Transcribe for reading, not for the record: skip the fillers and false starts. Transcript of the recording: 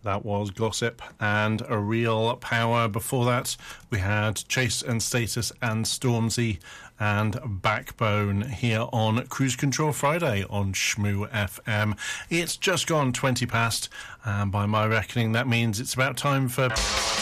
That was Gossip and A Real Power. Before that, we had Chase and Status and Stormzy and Backbone here on Cruise Control Friday on Shmoo FM. It's just gone 20 past, and by my reckoning, that means it's about time for...